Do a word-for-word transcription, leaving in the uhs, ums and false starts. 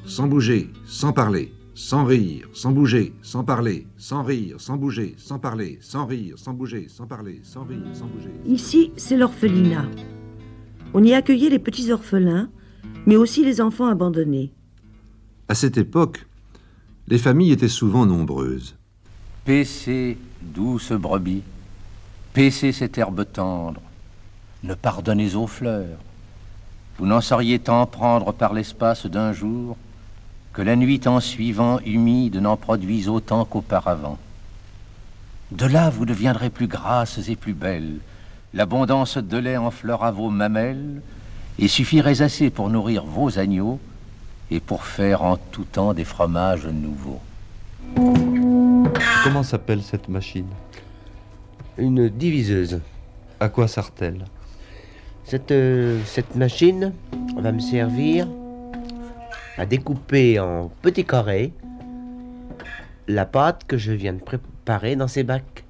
sans bouger, sans parler, sans rire, sans bouger, sans parler, sans rire, sans bouger, sans parler, sans rire, sans bouger, sans parler, sans rire, sans bouger. Ici, c'est l'orphelinat. On y accueillait les petits orphelins, mais aussi les enfants abandonnés. À cette époque, les familles étaient souvent nombreuses. Paissez, douce brebis, paissez cette herbe tendre, ne pardonnez aux fleurs. Vous n'en sauriez tant prendre par l'espace d'un jour que la nuit en suivant humide n'en produise autant qu'auparavant. De là vous deviendrez plus grasses et plus belles, l'abondance de lait enfleura vos mamelles et suffirait assez pour nourrir vos agneaux et pour faire en tout temps des fromages nouveaux. Comment s'appelle cette machine? Une diviseuse. À quoi sert-elle? Cette, euh, cette machine va me servir à découper en petits carrés la pâte que je viens de préparer dans ces bacs.